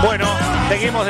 Bueno, seguimos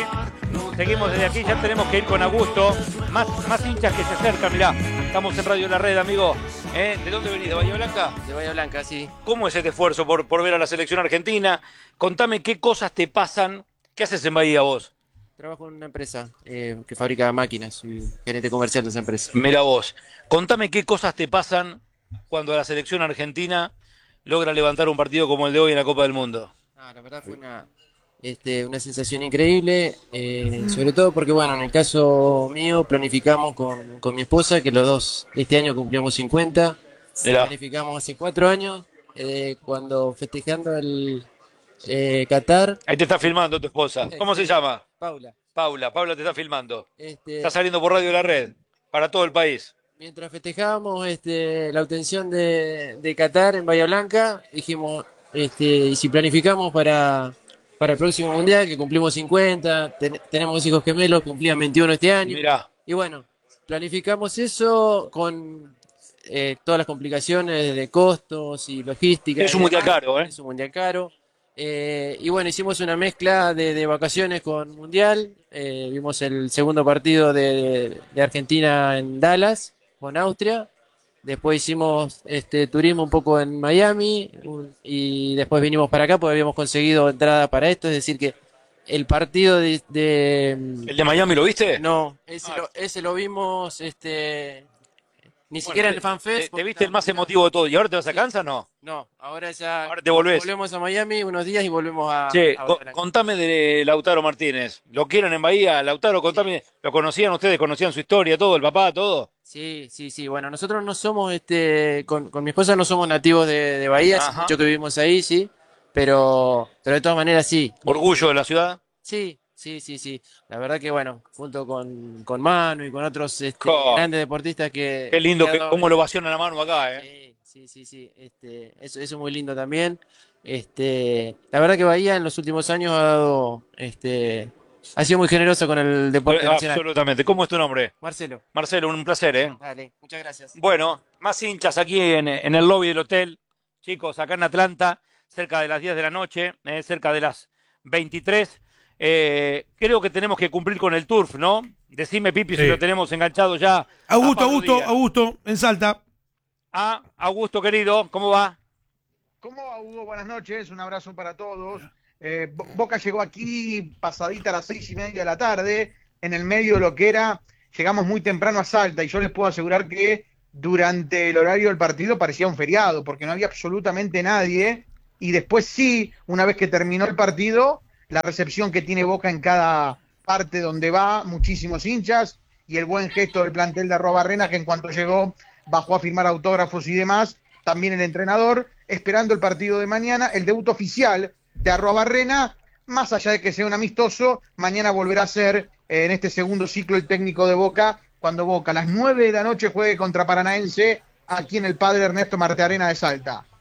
desde aquí, ya tenemos que ir con Augusto. Más hinchas que se acercan, mirá. Estamos en Radio La Red, amigo. ¿De dónde venís? ¿De Bahía Blanca? De Bahía Blanca, sí. ¿Cómo es este esfuerzo por ver a la selección argentina? Contame qué cosas te pasan. ¿Qué haces en Bahía vos? Trabajo en una empresa que fabrica máquinas, soy gerente comercial de esa empresa. Mira vos. Contame qué cosas te pasan cuando la selección argentina logra levantar un partido como el de hoy en la Copa del Mundo. La verdad fue una sensación increíble, sobre todo porque, bueno, en el caso mío planificamos con mi esposa, que los dos este año cumplimos 50, Mirá. planificamos hace 4 años, cuando festejando el Qatar. Ahí te está filmando tu esposa. ¿Cómo se llama? Paula. Paula te está filmando. Este, Está saliendo por Radio La Red, para todo el país. Mientras festejábamos la obtención de Qatar en Bahía Blanca, dijimos, y si planificamos para el próximo Mundial, que cumplimos 50, tenemos hijos gemelos, cumplían 21 este año, Mirá, y bueno, planificamos eso con todas las complicaciones de costos y logística. es un mundial caro, ¿eh? Es un mundial caro. Y bueno, hicimos una mezcla de vacaciones con mundial. Vimos el segundo partido de Argentina en Dallas con Austria. Después hicimos turismo un poco en Miami y después vinimos para acá porque habíamos conseguido entrada para esto. Es decir que el partido ¿El de Miami lo viste? no, ese lo vimos ni siquiera en el FanFest. Te viste el más emotivo de todo. ¿Y ahora te vas a Kansas o no? No, ahora ya Ahora te volvés. volvemos a Miami unos días y volvemos Che, a Bahía. contame de Lautaro Martínez. ¿Lo quieren en Bahía? Lautaro, contame. ¿Lo conocían ustedes? ¿Conocían su historia, todo? ¿El papá, todo? Sí. Bueno, nosotros no somos, con mi esposa no somos nativos de Bahía, hace Ajá. mucho que vivimos ahí, sí, pero de todas maneras sí. ¿Orgullo de la ciudad? Sí. La verdad que bueno, junto con Manu y con otros grandes deportistas que... Qué lindo, que ha dado- cómo lo ovaciona la mano acá, ¿eh? Sí. Eso es muy lindo también. La verdad que Bahía en los últimos años ha sido muy generoso con el deporte nacional. Absolutamente. ¿Cómo es tu nombre? Marcelo, Marcelo, un placer, ¿eh? dale, muchas gracias. Bueno, más hinchas aquí en el lobby del hotel. Chicos, acá en Atlanta, cerca de las 10 de la noche, cerca de las 23. Creo que tenemos que cumplir con el turf, ¿no? Decime, Pipi, si lo tenemos enganchado ya. Augusto, en Salta. Augusto, querido, ¿cómo va? ¿Cómo va, Hugo? Buenas noches, un abrazo para todos. Boca llegó aquí pasadita a las 6:30 de la tarde, en el medio de lo que era, llegamos muy temprano a Salta y yo les puedo asegurar que durante el horario del partido parecía un feriado, porque no había absolutamente nadie, y después sí, una vez que terminó el partido, la recepción que tiene Boca en cada parte donde va, muchísimos hinchas, y el buen gesto del plantel de Arruabarrena, que en cuanto llegó bajó a firmar autógrafos y demás, también el entrenador, esperando el partido de mañana, el debut oficial de Arruabarrena, más allá de que sea un amistoso, mañana volverá a ser en este segundo ciclo el técnico de Boca, cuando Boca a las 9 de la noche juegue contra Paranaense, aquí en el Padre Ernesto Martearena de Salta.